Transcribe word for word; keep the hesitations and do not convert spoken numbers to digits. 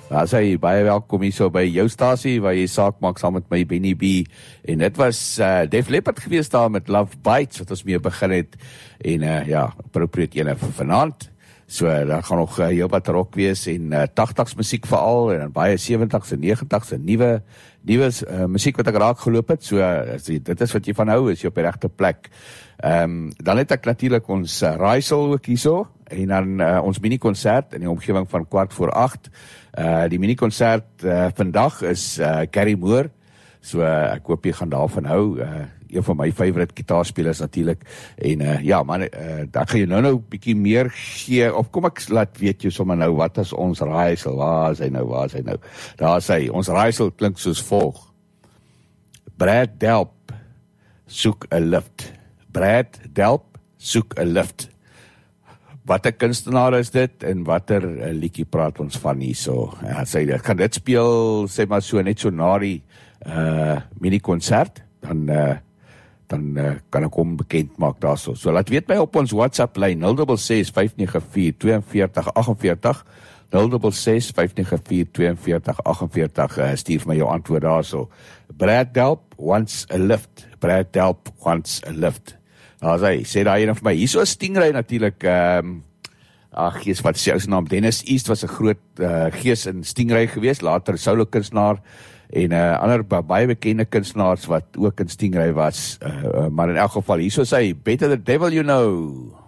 As hy baie welkom hier so by jou stasie, waar jy saak maak saam met my Benny B. En dit was uh, Def Leppard geweest daar met Love Bites, wat ons mee begin het. En uh, ja, appropriate ene vir vanaand. So, daar gaan nog uh, heel wat rock wees en uh, tagtigs musiek veral, en baie seventig's en negentig's en nieuwe, nieuwe uh, musiek wat ek raak geloop het. So, uh, dit is wat jy van hou, is jy op die regte plek. Um, dan het ek natuurlijk ons uh, raaisel ook hierso, en dan uh, ons mini-concert in die omgewing van kwart voor acht. Uh, die mini-concert uh, vandag is uh, Gary Moore, so uh, ek hoop jy gaan daarvan hou, uh, een van my favorite gitaarspelers natuurlijk, en uh, ja man, uh, dan gaan jy nou nou bykie meer gee, of kom ek laat weet jy sommer nou, wat is ons raaisel, waar is hy nou, waar is hy nou, daar is hy, ons raaisel klink soos volg. Brad Delp soek 'n lift. Brad Delp soek 'n lift. Wat 'n kunstenaar is dit, en wat 'n liedjie praat ons van hier so. Ja, sê, kan dit speel, sê maar so, net so na die uh, mini-concert, dan, uh, dan uh, kan ek hom bekend maak daar so. So laat weet my op ons WhatsApp-lyn, nul ses ses vyf nege vier twee vier agt vier, nul ses ses vyf nege vier twee vier agt vier, uh, stuur my jou antwoord daar so. Brad Delp wants a lift. Brad Delp wants a lift. As hy, sê daar een van my, hier so 'n Stingray natuurlik, um, ag gees, wat sê, sy naam, Dennis East was 'n groot uh, gees in Stingray gewees, later solo kunstenaar, en uh, ander baie bekende kunstenaars wat ook in Stingray was, uh, uh, maar in elk geval, hier so sê, Better the Devil You Know.